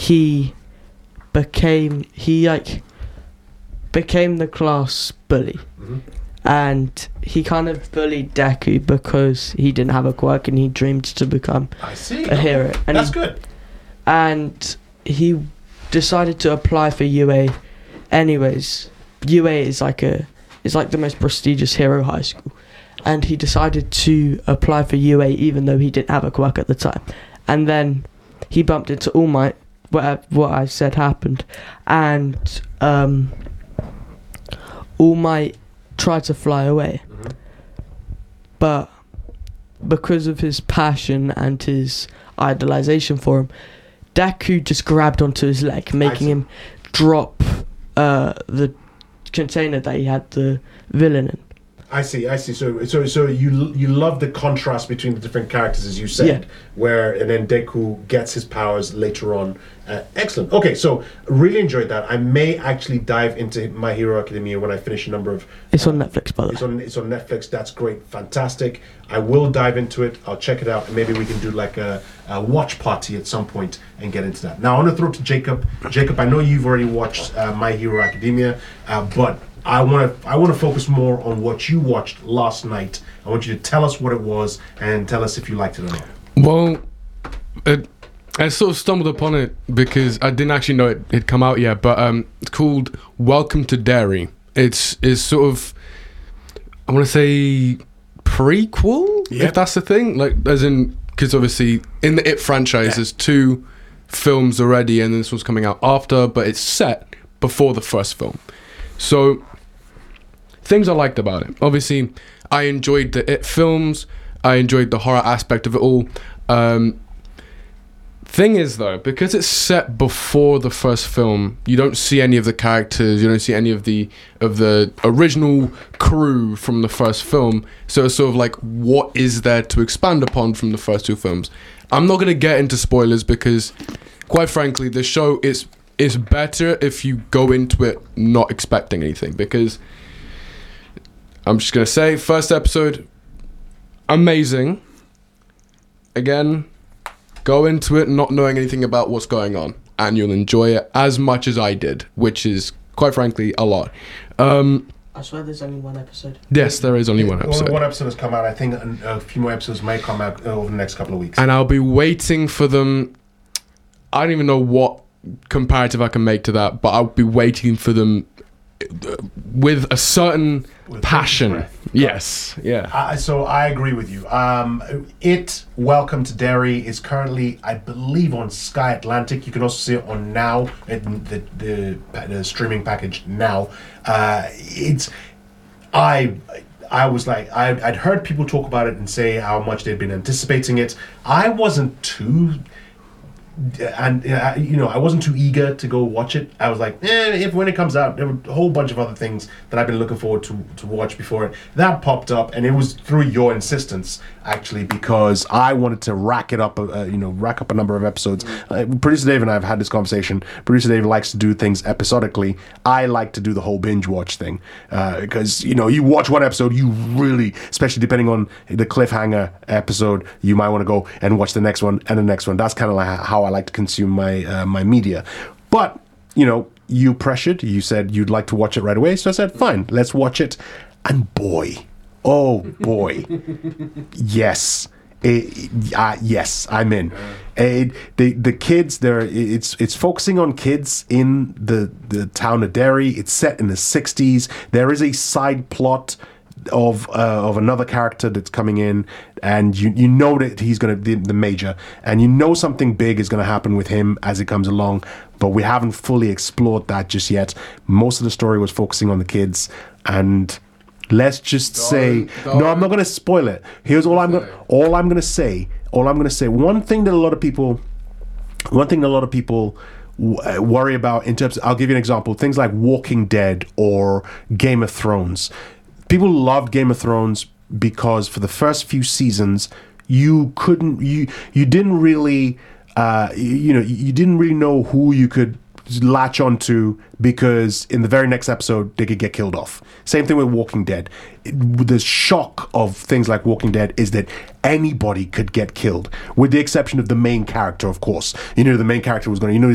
he became the class bully. Mm-hmm. And he kind of bullied Deku because he didn't have a quirk and he dreamed to become a hero. And that's good. And he decided to apply for UA anyways. UA is like the most prestigious hero high school. And he decided to apply for UA even though he didn't have a quirk at the time. And then he bumped into All Might, what I said happened. And All Might tried to fly away. Mm-hmm. But because of his passion and his idolization for him, Deku just grabbed onto his leg, making him drop the container that he had the villain in. I see. So you love the contrast between the different characters, as you said, and then Deku gets his powers later on. Excellent. Okay, so really enjoyed that. I may actually dive into My Hero Academia when I finish a number of... It's on Netflix, by the way. It's on Netflix. That's great. Fantastic. I will dive into it. I'll check it out, and maybe we can do like a watch party at some point and get into that. Now, I want to throw to Jacob. Jacob, I know you've already watched My Hero Academia, but I want to focus more on what you watched last night. I want you to tell us what it was and tell us if you liked it or not. Well, I sort of stumbled upon it because I didn't actually know it had come out yet, but it's called Welcome to Derry. It's sort of, I want to say, prequel, if that's the thing. Like, as in, because obviously in the It franchise, there's 2 films already, and this one's coming out after, but it's set before the first film. So, things I liked about it. Obviously, I enjoyed the It films. I enjoyed the horror aspect of it all. Thing is, though, because it's set before the first film, you don't see any of the characters. You don't see any of the original crew from the first film. So it's sort of like, what is there to expand upon from the first 2 films? I'm not going to get into spoilers because, quite frankly, the show is better if you go into it not expecting anything, because I'm just going to say, first episode, amazing. Again, go into it not knowing anything about what's going on, and you'll enjoy it as much as I did, which is, quite frankly, a lot. I swear there's only one episode. Yes, there is only one episode. Only one episode has come out. I think a few more episodes may come out over the next couple of weeks. And I'll be waiting for them. I don't even know what comparative I can make to that, but I'll be waiting for them with a certain passion. Yes, yeah. So I agree with you. Welcome to Derry is currently, I believe, on Sky Atlantic. You can also see it on Now, the streaming package Now. I was like, I'd heard people talk about it and say how much they'd been anticipating it. I wasn't too... I wasn't too eager to go watch it. I was like, when it comes out, there were a whole bunch of other things that I've been looking forward to watch before it. That popped up, and it was through your insistence, actually, because I wanted to rack up a number of episodes. Producer Dave and I have had this conversation. Producer Dave likes to do things episodically. I like to do the whole binge watch thing, because you watch one episode, you really, especially depending on the cliffhanger episode, you might want to go and watch the next one and the next one. That's kind of like how I like to consume my media. But you pressured, you said you'd like to watch it right away, so I said fine, let's watch it. And boy, oh boy, yes, I'm in. The kids, it's focusing on kids in the town of Derry. It's set in the 60s. There is a side plot of another character that's coming in, and you know that he's going to be the major, and something big is going to happen with him as it comes along, but we haven't fully explored that just yet. Most of the story was focusing on the kids, and let's just say, no, I'm not going to spoil it. Here's all I'm going to say. One thing that a lot of people worry about in terms, I'll give you an example, things like Walking Dead or Game of Thrones. People loved Game of Thrones because for the first few seasons, you didn't really know who you could latch onto, because in the very next episode they could get killed off. Same thing with Walking Dead. The shock of things like Walking Dead is that anybody could get killed, with the exception of the main character, of course. The main character was going to,